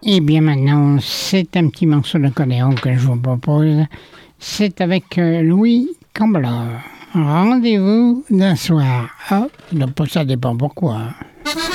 Et bien maintenant, c'est un petit morceau d'accordéon que je vous propose. C'est avec Louis Camblor. Rendez-vous d'un soir. Ah, ça dépend pourquoi.